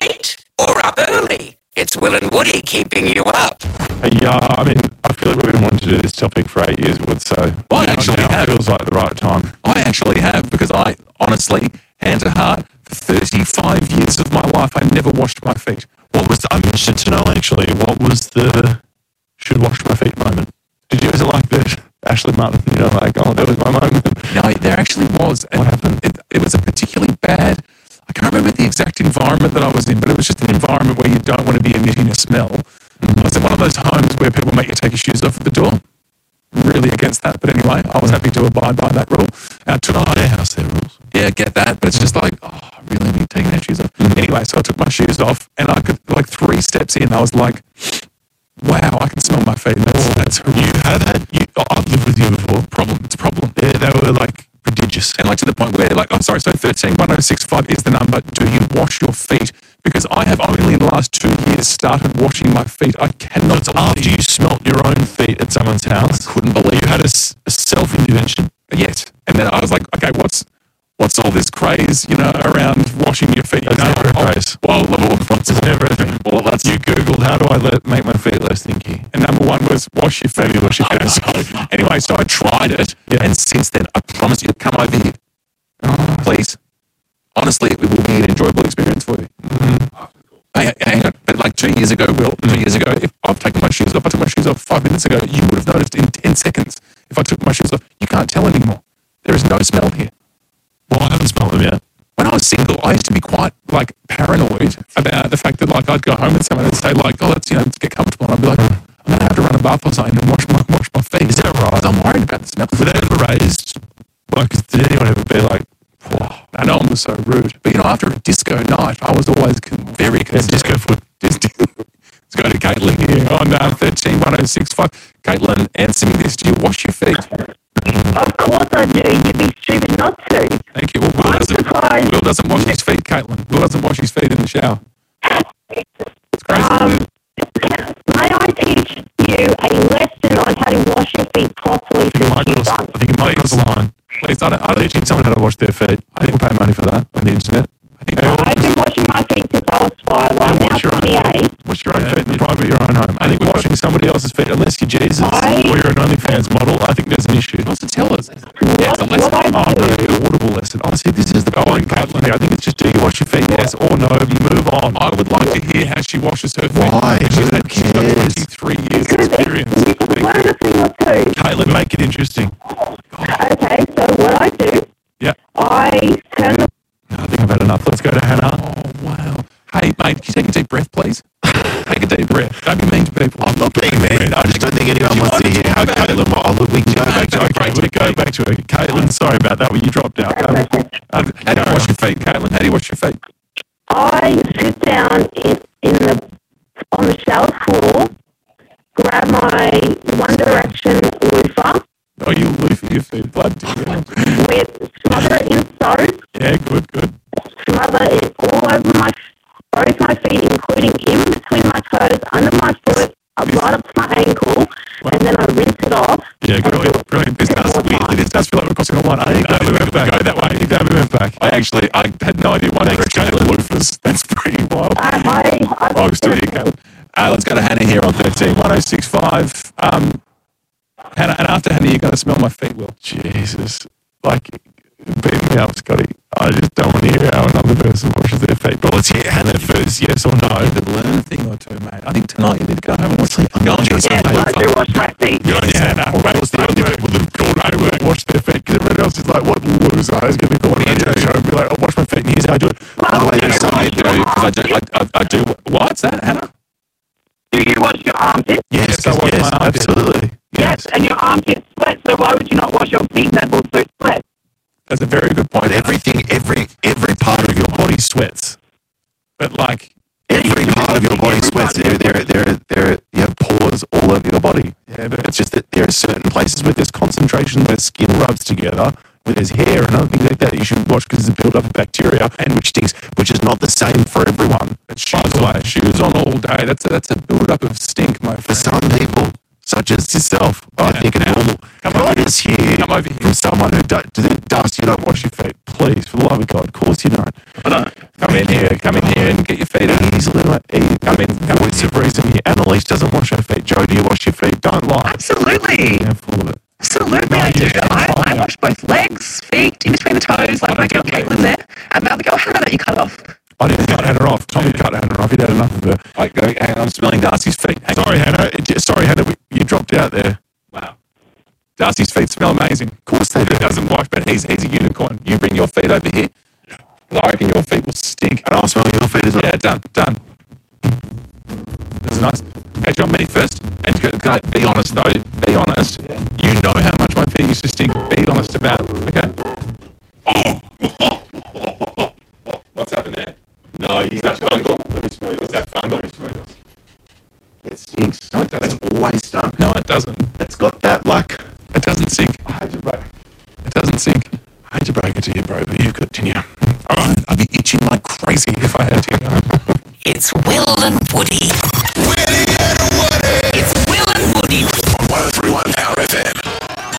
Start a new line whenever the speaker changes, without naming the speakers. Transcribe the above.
late or up early? It's Will and Woody keeping you up.
Yeah, I mean, I feel like we've been wanting to do this topic for 8 years, Wood, so
I actually have.
It feels like the right time.
I actually have, because I honestly, hand to heart, for 35 years of my life, I never washed my feet.
I'm interested to know, actually, what was the should wash my feet moment? Did you, was it like the Ashley Martin, like, oh, that was my moment?
No, there actually was.
What happened?
It was a particularly bad, I can't remember the exact environment that I was in, but it was just an environment where you don't want to be emitting a smell. I was in one of those homes where people make you take your shoes off at the door. Really against that, but anyway, I was happy to abide by that rule.
Their house, their rules.
Yeah, get that, but it's just like, oh, I really need taking our shoes off. Anyway, so I took my shoes off, and I could, like 3 steps in, I was like, wow, I can smell my feet. That's
You had that? I've lived with you before.
It's a problem.
They were like prodigious.
And like to the point where, like, I'm sorry, so 131065 is the number. Do you wash your feet? Because I have only in the last 2 years started washing my feet. I cannot
After you smelt your own feet at someone's house,
couldn't believe
you had a self-intervention.
Yes. And then I was like, okay, what's all this craze, around washing your feet?
That's never a craze.
Well, what's
Never a thing.
well, that's
You Googled, how do I make my feet less stinky?
and number one was wash your feet.
Wash your feet.
So, anyway, so I tried it, and since then, I promise you, come over here. Please. Honestly, it will be an enjoyable experience for you. Hey, hang on. But like 2 years ago, if I've taken my shoes off, I took my shoes off 5 minutes ago, you would have noticed in 10 seconds. If I took my shoes off, you can't tell anymore. There is no smell here.
Well, I haven't smelled them yet.
When I was single, I used to be quite like paranoid about the fact that like I'd go home with someone and say like, oh, let's get comfortable, and I'd be like, I'm gonna have to run a bath or something and wash my feet. Is that right? I'm worried about the smell.
Were they ever raised? Like, did anyone ever be like,
I know one was so rude, but after a disco night, I was always very concerned.
disco foot?
Let's go to Caitlin here on 131065. Caitlin, answer me this: do you wash your feet?
Of course I do. You'd be stupid not to.
Thank you. Well, Will doesn't wash his feet, Caitlin. Will doesn't wash his feet in the shower. It's crazy.
May I teach you a lesson on how to wash your feet properly?
I think it might cross the line.
Please, I don't
Teaching someone how to wash their feet. I think we'll pay money for that on the internet.
I've been washing my feet since I was 5. I'm now 28.
Wash your own feet in private, your own home. I think washing somebody else's feet, unless you're Jesus or you're an OnlyFans model, I think there's an issue.
wants to tell us.
What I do,
An audible lesson. Honestly, this is the point, Caitlin. I think it's just, do you wash your feet, yes or no? Move on.
I would like to hear how she washes her feet.
Why?
She's got
cares?
23 years experience.
you can learn a thing or two.
Caitlin, make it interesting.
Okay, so what I do,
Yeah.
I turn the...
I think I've had enough. Let's go to Hannah.
Oh, wow. Hey, mate, can you take a deep breath, please? Take a deep breath. Don't be mean to people.
I'm not being mean. I just don't think anyone wants to hear how Caitlin... Look, we can go back to it. We go back to it. Caitlin, sorry about that. You dropped out.
How do you wash your feet, Caitlin? How do you wash your feet?
I sit down on the shower floor, grab my One Direction loofah,
Oh, you loofah your feet. Blood
smother it in soap,
Yeah, good.
smother it all over both my feet, including in between my toes, under my foot, right up to my ankle, and then I rinse it off.
Yeah, brilliant. This does feel like we're crossing a line. I think we went back.
Go that way.
I think we went back.
I had no idea why they were loofahs. That's pretty wild.
I
I'm still here, Caitlin. Let's go to Hannah here on 131065. Hannah, and after Hannah, you're going to smell my feet, Will.
Jesus. Like, beat me up, Scotty. I just don't want to hear how another person washes their feet. But let's hear Hannah first, yes or no.
Learn a thing or two, mate. I think tonight you need to go home and watch sleep.
I do wash my feet.
Hannah.
What's the only people that called over and wash their feet? Because everyone else is like, what loser is going to call on the radio show and be like, I'll wash my feet and here's how I do it.
By the way, there's something to do, because I do. What's that, Hannah?
Do you wash your armpits?
Yes,
I wash my armpits.
absolutely.
Yes, and your armpits sweat, so why would you not wash your feet that also sweat?
That's a very good point.
Every part of your body sweats.
But like,
Every part of your body sweats. There, you have pores all over your body. Yeah, but it's just that there are certain places where there's concentration where skin rubs together, where there's hair and other things like that you should wash because it's a build up of bacteria and which stinks, which is not the same for everyone.
shoes on all day. That's a build up of stink, my
For
friend.
some people, such as yourself, I think it's normal.
Come over here.
From someone who does you don't wash your feet, please, for the love of God. Of course you don't.
Come in here and get your feet in.
voice of reason here. Annalise doesn't wash her feet. Joe, do you wash your feet? Don't lie.
Absolutely.
Yeah, full of it.
Absolutely, I do. I wash both legs, feet, in between the toes, like my girl Caitlin there. And the other girl, Hannah, that you cut off.
I didn't cut Hannah off. Tommy cut Hannah off. He'd had enough of her.
I'm smelling Darcy's feet.
Sorry, Hannah. You dropped out there.
Wow. Darcy's feet smell amazing. Of course they do. He doesn't wash, but he's a unicorn. You bring your feet over here. I reckon your feet will stink.
And I'll smell your feet as well.
Yeah, done. That's nice. Catch on me first. And can I be honest though? Be honest. Yeah. You know how much my feet used to stink. Be honest about it, okay? What's happened there? No, is that fungal? Is that fungal?
It stinks.
No, it doesn't.
It's always stunk.
No, it doesn't.
It's got that like.
It doesn't sink.
I hate to break.
It doesn't sink.
I hate to break it to you, bro, but you continue.
All right, I'd be itching like crazy if I had to.
It's Will and Woody.